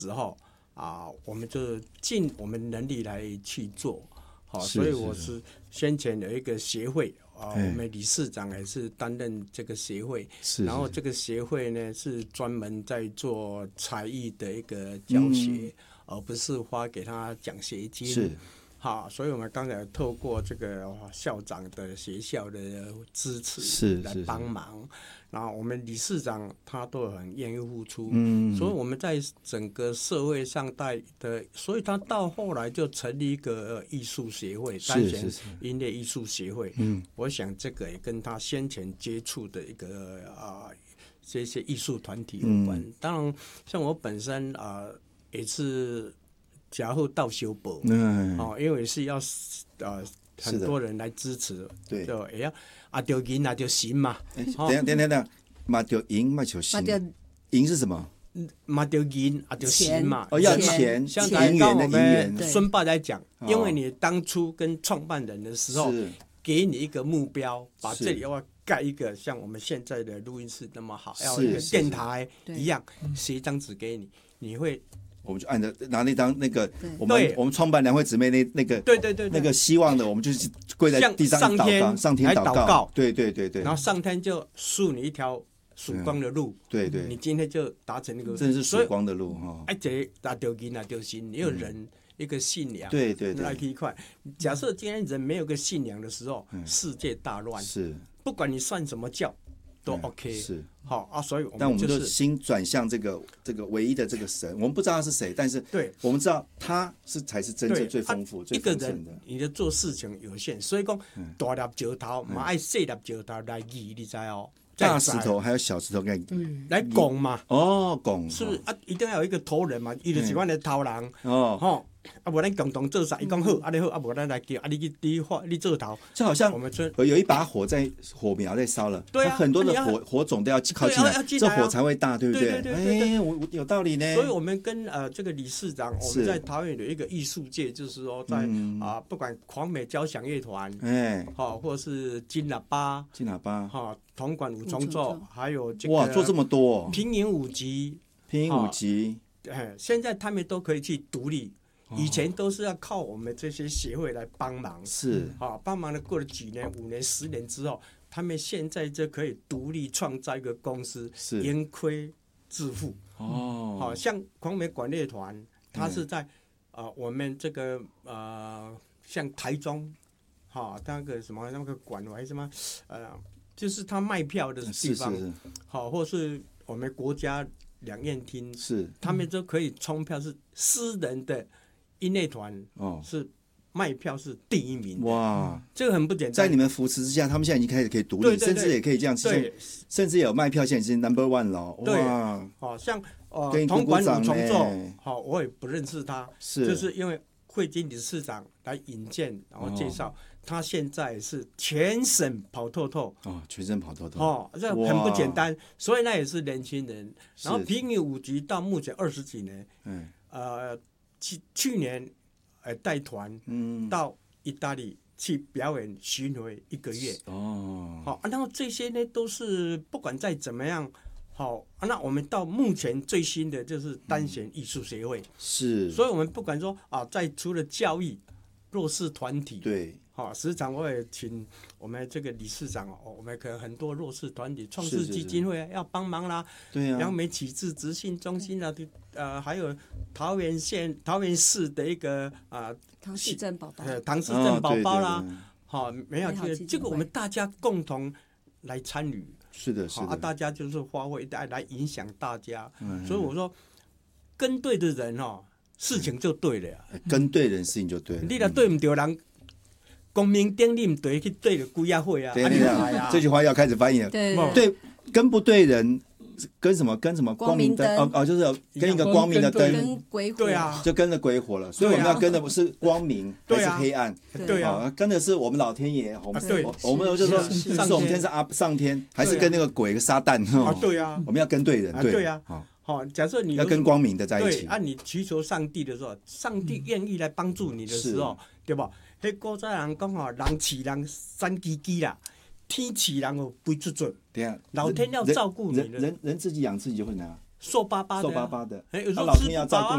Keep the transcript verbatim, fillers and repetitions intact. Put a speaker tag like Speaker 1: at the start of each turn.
Speaker 1: 时候啊，我们就尽我们能力来去做。好，所以我是先前有一个协会啊，我们理事长也是担任这个协会，然后这个协会呢是专门在做才艺的一个教学，嗯、而不是花给他奖学金。
Speaker 2: 是。
Speaker 1: 好，所以我们刚才透过这个校长的学校的支持
Speaker 2: 是
Speaker 1: 来帮忙，然后我们理事长他都很愿意付出，
Speaker 2: 嗯，
Speaker 1: 所以我们在整个社会上带的，所以他到后来就成立一个艺术协会，单弦音乐艺术协会。嗯，我想这个也跟他先前接触的一个啊、呃、这些艺术团体有关。嗯、当然，像我本身啊、呃、也是。假后到修补，嗯，哦，因为是要呃很多人来支持，
Speaker 2: 对，
Speaker 1: 就哎呀，啊丢银啊丢行嘛，
Speaker 2: 哎，等下等下等下，嘛丢银嘛就行，银是什么？
Speaker 1: 嘛丢银啊丢行嘛，
Speaker 2: 哦要钱，
Speaker 1: 像刚刚我们孙爸在讲，因为你当初跟创办人的时候，给你一个目标，把这里要盖一个像我们现在的录音室那么好，要一个电台一样，写一张纸给你，你会。
Speaker 2: 我们就按着拿那张那个我们我们创办两位姊妹那那个
Speaker 1: 对对对
Speaker 2: 那个希望的，我们就是跪在地上祷告，上天祷告，对对对对，
Speaker 1: 然后上天就树你一条曙光的路，
Speaker 2: 对对，
Speaker 1: 你今天就达成那个，
Speaker 2: 真是曙光的路哈。
Speaker 1: 哎，这打丢金啊丢心，你有人一个信仰，
Speaker 2: 对对对，
Speaker 1: 来一块。假设今天人没有个信仰的时候，世界大乱，
Speaker 2: 是不
Speaker 1: 管你算什么教。都 OK
Speaker 2: 是
Speaker 1: 好啊，所以我们、就是、
Speaker 2: 但我们就心转向这个这个唯一的这个神，我们不知道他是谁，但是
Speaker 1: 对，
Speaker 2: 我们知道他是才是真正最丰富、啊、最丰盛的。
Speaker 1: 你的做事情有限，所以讲大粒石头嘛，爱细粒石头来议，你知哦？
Speaker 2: 大石头还有小石头该
Speaker 1: 嗯来拱嘛？
Speaker 2: 哦，拱
Speaker 1: 是不是啊？一定要有一个头人嘛，伊就是我的头人哦吼。啊，无咱共同做啥？伊讲好，啊，你好，啊，无咱来叫啊，你去你画，你做头，
Speaker 2: 就好像
Speaker 1: 我们村
Speaker 2: 有一把火在火苗在烧了，
Speaker 1: 对啊，
Speaker 2: 很多的火火种都要靠近来，这火才会大，对不对？哎，我有道理呢。
Speaker 1: 所以我们跟呃这个理事长，我们在桃园有一个艺术界，就是说在啊，不管狂美交响乐团，哎，好，或者是金喇叭，
Speaker 2: 金喇叭，
Speaker 1: 哈，铜管五重奏，还有这个
Speaker 2: 哇，做这么多，
Speaker 1: 平影五级，
Speaker 2: 平影五级，
Speaker 1: 哎，现在他们都可以去独立。以前都是要靠我们这些协会来帮忙，
Speaker 2: 是
Speaker 1: 啊，帮忙了过了几年、五年、十年之后，他们现在就可以独立创造一个公司，盈亏自负。哦，好、啊、像狂美管乐团，它是在、嗯呃、我们这个呃，像台中，哈、啊，那个什么那个馆还是什么呃，就是他卖票的地方，好、啊，或是我们国家两院厅，
Speaker 2: 是
Speaker 1: 他们都可以冲票，是私人的。音乐团是卖票是第一名，哇，这个很不简单。
Speaker 2: 在你们扶持之下，他们现在已经开始可以独立，对对对，甚至也可以这样，对，甚至也有卖票，现在是 number one 了。
Speaker 1: 哇，好像呃，铜管五重奏，好，我也不认识他，是就是因为会经理事长来引荐，然后介绍，哦、他现在是全省跑透透，
Speaker 2: 哦，全省跑透透，
Speaker 1: 哦，这很不简单。所以那也是年轻人，然后平影五级到目前二十几年，嗯，呃。去去年，呃，带团到意大利去表演巡回一个月。哦，好、啊，然后这些呢都是不管再怎么样，好、啊，那我们到目前最新的就是单弦艺术协会。
Speaker 2: 是，
Speaker 1: 所以我们不管说啊，在除了教育弱势团体，
Speaker 2: 对。
Speaker 1: 好，时常我也请我们这个理事长哦，我们可能很多弱势团体、创世基金会要帮忙啦，
Speaker 2: 对啊，
Speaker 1: 杨梅启智执信中心啦，呃，还有桃园县、桃园市的一个啊、呃，
Speaker 3: 唐氏症宝宝，
Speaker 1: 呃，唐氏症宝宝啦，好、哦，没有这个，这个我们大家共同来参与，
Speaker 2: 是的，是的，
Speaker 1: 啊，大家就是发挥来来影响大家，嗯、所以我说跟对的人哦，事情就对了呀，
Speaker 2: 跟对人事情就对了，
Speaker 1: 你若对唔对人。公民典礼对去对着规亚会啊！
Speaker 2: 对对啊，这句话要开始翻译了。
Speaker 3: 对
Speaker 2: 对，跟不对人，跟什么跟什么光明灯哦哦，就是跟一个光明的灯，
Speaker 3: 跟鬼火
Speaker 1: 对啊，
Speaker 2: 就跟着鬼火了。所以我们要跟的不是光明，还是黑暗？
Speaker 1: 对啊，
Speaker 2: 跟的是我们老天爷。我们
Speaker 1: 对，
Speaker 2: 我们就说是我们天是阿上天，还是跟那个鬼撒旦？
Speaker 1: 啊，对啊，
Speaker 2: 我们要跟对人，
Speaker 1: 对啊。好，假设你
Speaker 2: 要跟光明的在一起，
Speaker 1: 对，按你祈求上帝的时候，上帝愿意来帮助你的时候，对吧？迄古早人讲吼，人饲人三叽叽啦，天饲人哦飞出准。
Speaker 2: 对啊，
Speaker 1: 老天要照顾你的。
Speaker 2: 人人人自己养自己就会难，
Speaker 1: 瘦巴巴的，
Speaker 2: 瘦巴巴的，
Speaker 1: 哎，有时候
Speaker 2: 老天要照顾